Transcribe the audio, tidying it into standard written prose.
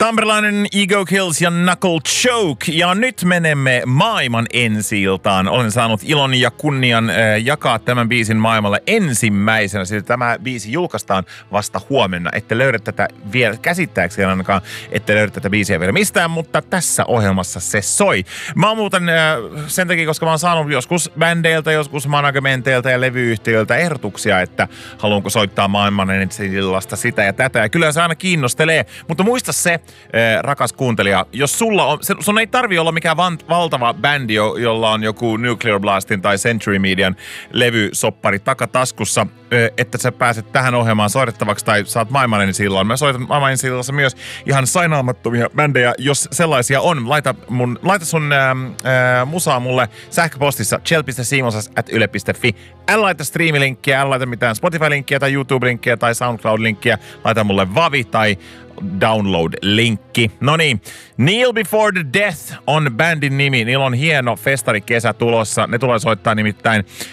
Tamperilainen Ego Kills ja Knuckle Choke. Ja nyt menemme maailman ensi-iltaan. Olen saanut ilon ja kunnian jakaa tämän biisin maailmalle ensimmäisenä. Sillä tämä biisi julkaistaan vasta huomenna. Ette löydä tätä vielä, käsittääkseni ainakaan, ette löydä tätä biisiä vielä mistään, mutta tässä ohjelmassa se soi. Mä oon muuten sen takia, koska mä oon saanut joskus bändeiltä, joskus managementeilta ja levyyhtiöiltä ehdotuksia, että haluanko soittaa maailman ensi-illasta sitä ja tätä. Ja kyllä se aina kiinnostelee, mutta muista se, rakas kuuntelija, jos sulla on, sun ei tarvi olla mikään valtava bändi, jolla on joku Nuclear Blastin tai Century Median levysoppari takataskussa, että sä pääset tähän ohjelmaan soitettavaksi tai saat maailman ensi-illan. Mä soitan maailman ensi-illassa myös ihan sainaamattomia bändejä, jos sellaisia on. Laita sun musaa mulle sähköpostissa chel.simonsas@yle.fi. Älä laita striimilinkkiä, älä laita mitään Spotify-linkkiä tai YouTube-linkkiä tai SoundCloud-linkkiä. Laita mulle Vavi tai download-linkki. Noniin, Kneel Before the Death on bändin nimi. Niillä on hieno festarikesä tulossa. Ne tulee soittaa nimittäin